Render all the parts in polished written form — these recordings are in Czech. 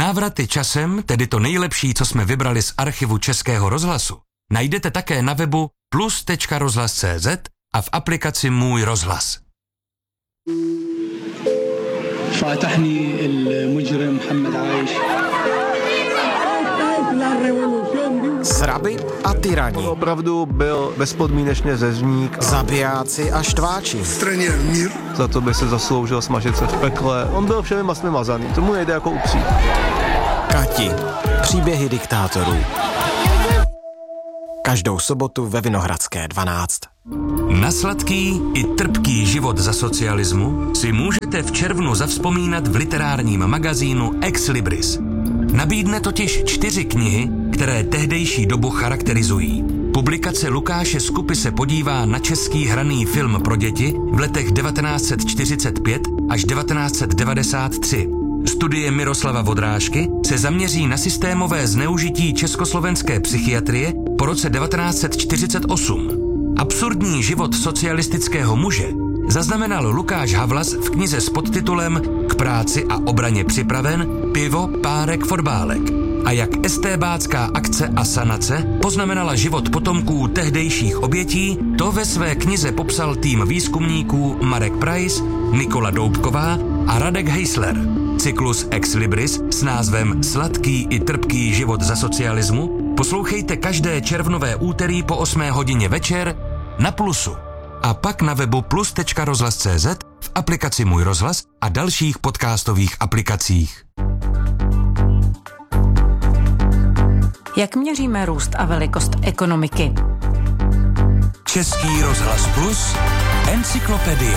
Návraty časem, tedy to nejlepší, co jsme vybrali z archivu Českého rozhlasu, najdete také na webu plus.rozhlas.cz a v aplikaci Můj rozhlas. فاتحني المجرم محمد عايش. Sraby a tyrani. On opravdu byl bezpodmínečně řezník. Zabijáci a štváči. Za to by se zasloužil smažit se v pekle. On byl všemi masmi mazaný, tomu nejde jako upřít. Kati. Příběhy diktátorů. Každou sobotu ve Vinohradské 12. Na sladký i trpký život za socialismu si můžete v červnu zavzpomínat v literárním magazínu Ex Libris. Nabídne totiž 4 knihy, které tehdejší dobu charakterizují. Publikace Lukáše Skupy se podívá na český hraný film pro děti v letech 1945 až 1993. Studie Miroslava Vodrážky se zaměří na systémové zneužití československé psychiatrie po roce 1948. Absurdní život socialistického muže zaznamenal Lukáš Havlas v knize s podtitulem K práci a obraně připraven, pivo, párek, fotbálek. A jak estébácká akce a sanace poznamenala život potomků tehdejších obětí, to ve své knize popsal tým výzkumníků Marek Preiss, Nikola Doubková a Radek Heisler. Cyklus Ex Libris s názvem Sladký i trpký život za socialismu poslouchejte každé červnové úterý po 8 hodině večer na Plusu. A pak na webu plus.rozhlas.cz, v aplikaci Můj rozhlas a dalších podcastových aplikacích. Jak měříme růst a velikost ekonomiky? Český rozhlas Plus, encyklopedie.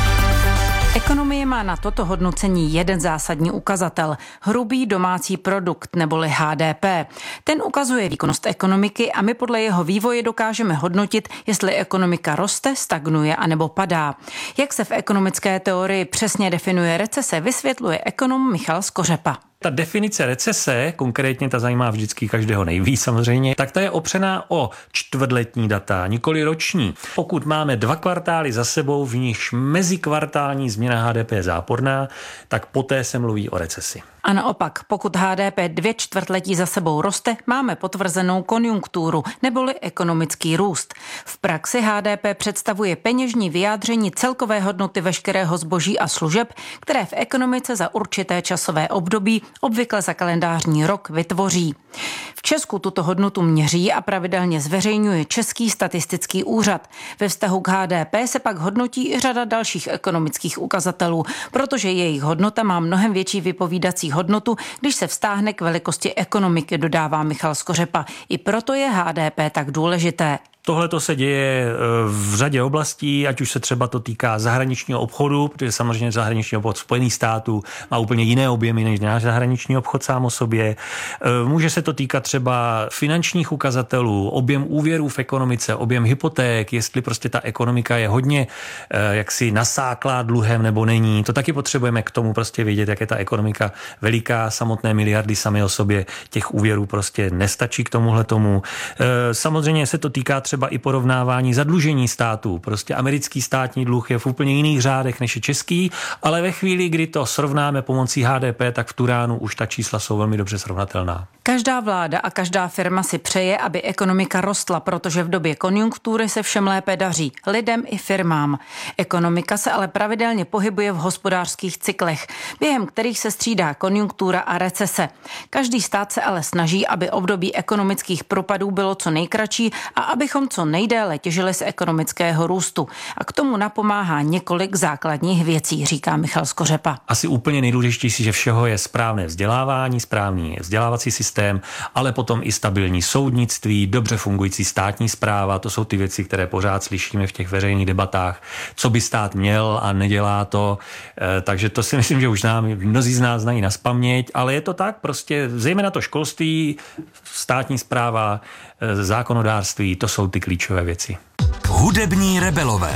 Ekonomie má na toto hodnocení jeden zásadní ukazatel – hrubý domácí produkt neboli HDP. Ten ukazuje výkonnost ekonomiky a my podle jeho vývoje dokážeme hodnotit, jestli ekonomika roste, stagnuje anebo padá. Jak se v ekonomické teorii přesně definuje recese, vysvětluje ekonom Michal Skořepa. Ta definice recese, konkrétně ta zajímá vždycky každého nejvíc samozřejmě, tak ta je opřená o čtvrtletní data, nikoli roční. Pokud máme 2 kvartály za sebou, v nichž mezikvartální změna HDP je záporná, tak poté se mluví o recesi. A naopak, pokud HDP 2 čtvrtletí za sebou roste, máme potvrzenou konjunkturu neboli ekonomický růst. V praxi HDP představuje peněžní vyjádření celkové hodnoty veškerého zboží a služeb, které v ekonomice za určité časové období, obvykle za kalendářní rok, vytvoří. V Česku tuto hodnotu měří a pravidelně zveřejňuje Český statistický úřad. Ve vztahu k HDP se pak hodnotí i řada dalších ekonomických ukazatelů, protože jejich hodnota má mnohem větší vypovídací hodnotu, když se vztáhne k velikosti ekonomiky, dodává Michal Skořepa. I proto je HDP tak důležité. Tohle to se děje v řadě oblastí, ať už se třeba to týká zahraničního obchodu, protože samozřejmě zahraniční obchod Spojených států má úplně jiné objemy než náš zahraniční obchod sám o sobě. Může se to týkat třeba finančních ukazatelů, objem úvěrů v ekonomice, objem hypoték, jestli prostě ta ekonomika je hodně jaksi nasáklá dluhem nebo není. To taky potřebujeme k tomu prostě vědět, jak je ta ekonomika veliká, samotné miliardy sami o sobě těch úvěrů prostě nestačí k tomuhle tomu. Samozřejmě se to týká třeba i porovnávání zadlužení států. Prostě americký státní dluh je v úplně jiných řádech než je český, ale ve chvíli, kdy to srovnáme pomocí HDP, tak v tu ránu už ta čísla jsou velmi dobře srovnatelná. Každá vláda a každá firma si přeje, aby ekonomika rostla, protože v době konjunktury se všem lépe daří, lidem i firmám. Ekonomika se ale pravidelně pohybuje v hospodářských cyklech, během kterých se střídá konjunktura a recese. Každý stát se ale snaží, aby období ekonomických propadů bylo co nejkratší a abychom co nejdéle těžili z ekonomického růstu. A k tomu napomáhá několik základních věcí, říká Michal Skořepa. Asi úplně nejdůležitější, že všeho je správné vzdělávání, správný vzdělávací systém, ale potom i stabilní soudnictví, dobře fungující státní správa, to jsou ty věci, které pořád slyšíme v těch veřejných debatách, co by stát měl a nedělá to. Takže to si myslím, že už mnozí z nás znají nazpaměť, ale je to tak, prostě zejména to školství, státní správa, zákonodárství, to jsou ty klíčové věci. Hudební rebelové.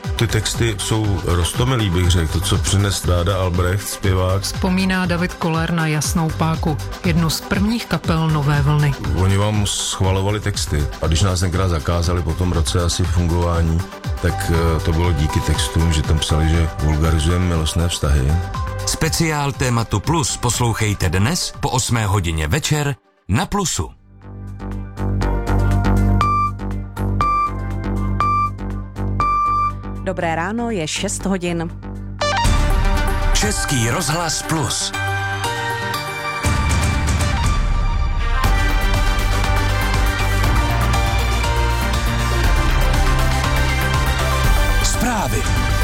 Ty texty jsou roztomilý, bych řekl, to, co přines Dáda Albrecht, zpěvák. Vzpomíná David Koller na Jasnou páku, jednu z prvních kapel Nové vlny. Oni vám schvalovali texty a když nás tenkrát zakázali po tom roce asi fungování, tak to bylo díky textům, že tam psali, že vulgarizujeme milostné vztahy. Speciál tématu Plus poslouchejte dnes po 8 hodině večer na Plusu. Dobré ráno, je 6 hodin. Český rozhlas Plus. Zprávy.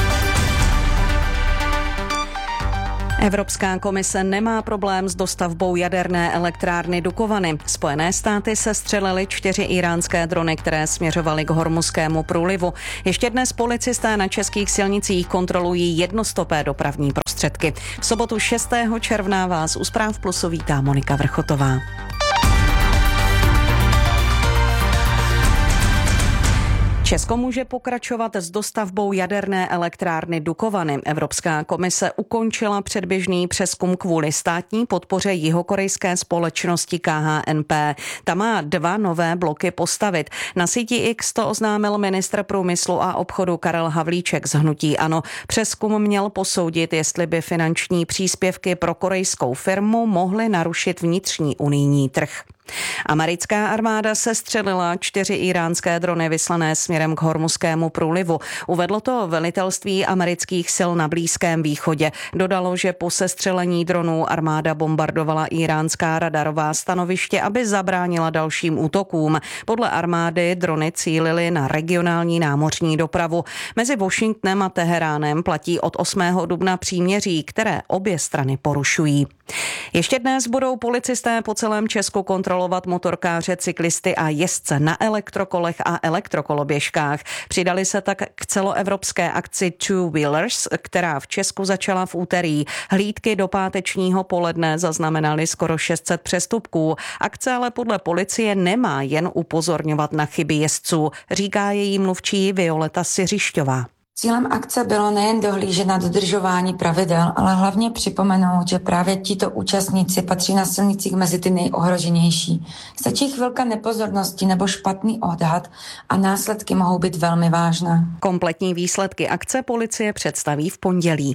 Evropská komise nemá problém s dostavbou jaderné elektrárny Dukovany. Spojené státy sestřelily 4 iránské drony, které směřovaly k Hormuzskému průlivu. Ještě dnes policisté na českých silnicích kontrolují jednostopé dopravní prostředky. V sobotu 6. června vás u Zpráv Plusu vítá Monika Vrchotová. Česko může pokračovat s dostavbou jaderné elektrárny Dukovany. Evropská komise ukončila předběžný přezkum kvůli státní podpoře jihokorejské společnosti KHNP. Ta má 2 nové bloky postavit. Na síti X to oznámil ministr průmyslu a obchodu Karel Havlíček z hnutí ANO. Přezkum měl posoudit, jestli by finanční příspěvky pro korejskou firmu mohly narušit vnitřní unijní trh. Americká armáda sestřelila 4 iránské drony vyslané směrem k Hormuzskému průlivu. Uvedlo to velitelství amerických sil na Blízkém východě. Dodalo, že po sestřelení dronů armáda bombardovala iránská radarová stanoviště, aby zabránila dalším útokům. Podle armády drony cílily na regionální námořní dopravu. Mezi Washingtonem a Teheránem platí od 8. dubna příměří, které obě strany porušují. Ještě dnes budou policisté po celém Česku kontrolovat motorkáře, cyklisty a jezdce na elektrokolech a elektrokoloběžkách. Přidali se tak k celoevropské akci Two Wheelers, která v Česku začala v úterý. Hlídky do pátečního poledne zaznamenaly skoro 600 přestupků. Akce ale podle policie nemá jen upozorňovat na chyby jezdců, říká její mluvčí Violeta Siřišťová. Cílem akce bylo nejen dohlížet na dodržování pravidel, ale hlavně připomenout, že právě tito účastníci patří na silnicích mezi ty nejohroženější. Stačí chvilka nepozornosti nebo špatný odhad a následky mohou být velmi vážné. Kompletní výsledky akce policie představí v pondělí.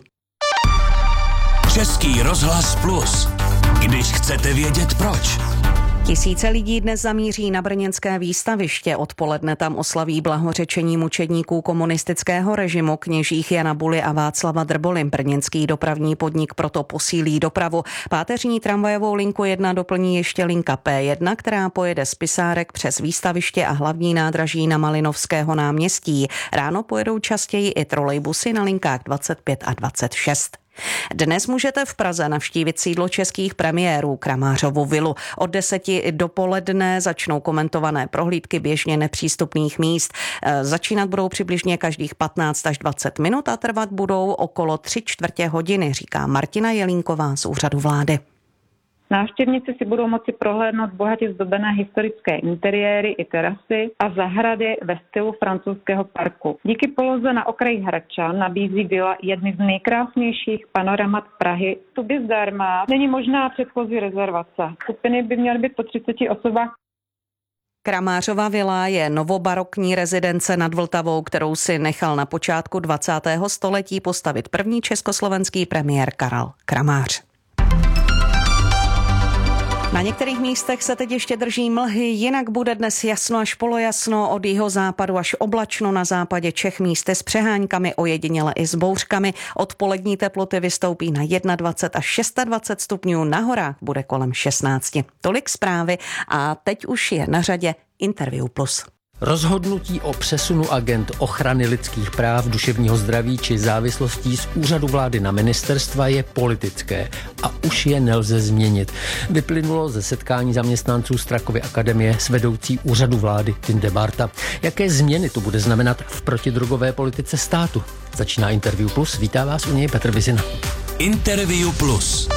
Český rozhlas Plus. Když chcete vědět proč. Tisíce lidí dnes zamíří na brněnské výstaviště. Odpoledne tam oslaví blahořečení mučedníků komunistického režimu kněžích Jana Buly a Václava Drboly. Brněnský dopravní podnik proto posílí dopravu. Páteřní tramvajovou linku 1 doplní ještě linka P1, která pojede z Pisárek přes výstaviště a hlavní nádraží na Malinovského náměstí. Ráno pojedou častěji i trolejbusy na linkách 25 a 26. Dnes můžete v Praze navštívit sídlo českých premiérů Kramářovu vilu. Od 10 dopoledne začnou komentované prohlídky běžně nepřístupných míst. Začínat budou přibližně každých 15 až 20 minut a trvat budou okolo 3/4 hodiny, říká Martina Jelínková z Úřadu vlády. Návštěvníci si budou moci prohlédnout bohatě zdobené historické interiéry i terasy a zahrady ve stylu francouzského parku. Díky poloze na okraji Hradčan nabízí vila jedny z nejkrásnějších panoramat Prahy. Vstup zdarma, není možná předchozí rezervace. Skupiny by měly být po 30 osobách. Kramářova vila je novobarokní rezidence nad Vltavou, kterou si nechal na počátku 20. století postavit první československý premiér Karel Kramář. Na některých místech se teď ještě drží mlhy, jinak bude dnes jasno až polojasno, od jihozápadu až oblačno, na západě Čech místy s přeháňkami, ojediněle i s bouřkami. Odpolední teploty vystoupí na 21 až 26 stupňů, na horách bude kolem 16. Tolik zprávy a teď už je na řadě Interview Plus. Rozhodnutí o přesunu agent ochrany lidských práv, duševního zdraví či závislostí z úřadu vlády na ministerstva je politické a už je nelze změnit. Vyplynulo ze setkání zaměstnanců Strakovy akademie s vedoucí úřadu vlády Tinde Barta. Jaké změny to bude znamenat v protidrogové politice státu? Začíná Interview Plus, vítá vás u něj Petr Vizina. Interview Plus.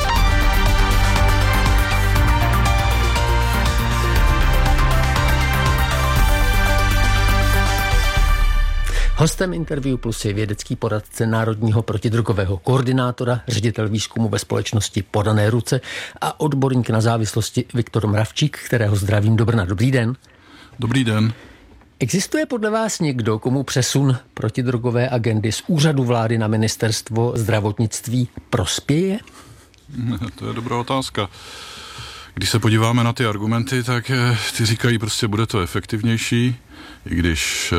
Hostem Interview Plus je vědecký poradce Národního protidrogového koordinátora, ředitel výzkumu ve společnosti Podané ruce a odborník na závislosti Viktor Mravčík, kterého zdravím do Brna. Dobrý den. Dobrý den. Existuje podle vás někdo, komu přesun protidrogové agendy z úřadu vlády na ministerstvo zdravotnictví prospěje? To je dobrá otázka. Když se podíváme na ty argumenty, tak ty říkají prostě bude to efektivnější, i když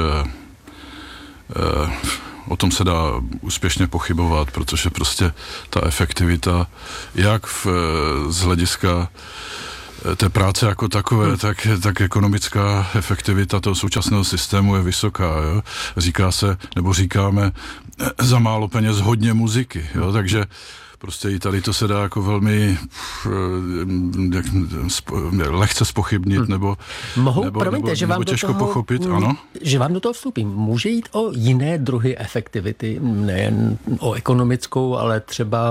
o tom se dá úspěšně pochybovat, protože prostě ta efektivita, jak z hlediska té práce jako takové, tak ekonomická efektivita toho současného systému je vysoká. Jo? Říká se, nebo říkáme, za málo peněz hodně muziky. Jo? Takže prostě i tady to se dá jako velmi lehce zpochybnit nebo těžko pochopit. Ano? Že vám do toho vstupím. Může jít o jiné druhy efektivity, nejen o ekonomickou, ale třeba